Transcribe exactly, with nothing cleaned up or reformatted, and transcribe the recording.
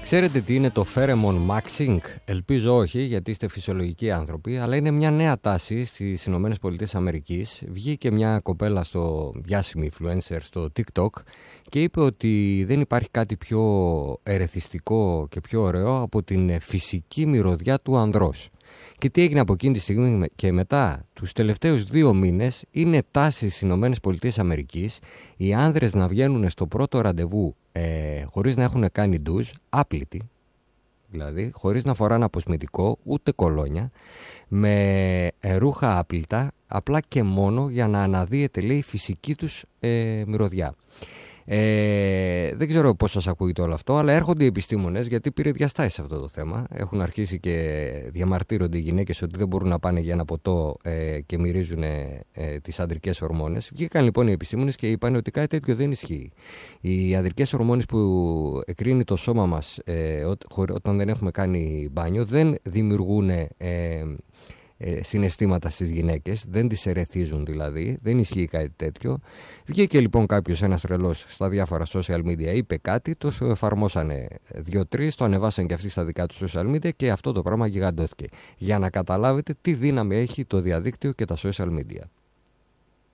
Ξέρετε τι είναι το pheromone maxing? Ελπίζω όχι, γιατί είστε φυσιολογικοί άνθρωποι, αλλά είναι μια νέα τάση στις Ηνωμένες Πολιτείες Αμερικής. Βγήκε μια κοπέλα στο διάσημη influencer στο TikTok και είπε ότι δεν υπάρχει κάτι πιο ερεθιστικό και πιο ωραίο από την φυσική μυρωδιά του ανδρός. Και τι έγινε από εκείνη τη στιγμή και μετά? Τους τελευταίους δύο μήνες είναι τάση στις Ηνωμένες Πολιτείες Αμερικής οι άνδρες να βγαίνουν στο πρώτο ραντεβού ε, χωρίς να έχουν κάνει ντουζ, άπλητοι, δηλαδή χωρίς να φοράνε αποσμητικό ούτε κολόνια, με ε, ρούχα άπλητα, απλά και μόνο για να αναδύεται, λέει, η φυσική τους ε, μυρωδιά. Ε, δεν ξέρω πώς σας ακούγεται όλο αυτό, αλλά έρχονται οι επιστήμονες, γιατί πήρε διαστάσεις αυτό το θέμα. Έχουν αρχίσει και διαμαρτύρονται οι γυναίκες ότι δεν μπορούν να πάνε για ένα ποτό ε, και μυρίζουν ε, ε, τις ανδρικές ορμόνες. Βγήκαν λοιπόν οι επιστήμονες και είπαν ότι κάτι τέτοιο δεν ισχύει. Οι ανδρικές ορμόνες που εκρίνει το σώμα μας ε, ό, όταν δεν έχουμε κάνει μπάνιο δεν δημιουργούν ε, Ε, συναισθήματα στις γυναίκες, δεν τις ερεθίζουν δηλαδή, δεν ισχύει κάτι τέτοιο. Βγήκε λοιπόν κάποιος, ένας τρελός, στα διάφορα social media, είπε κάτι, το εφαρμόσανε δύο-τρεις, το ανεβάσαν και αυτοί στα δικά τους social media και αυτό το πράγμα γιγαντώθηκε. Για να καταλάβετε τι δύναμη έχει το διαδίκτυο και τα social media.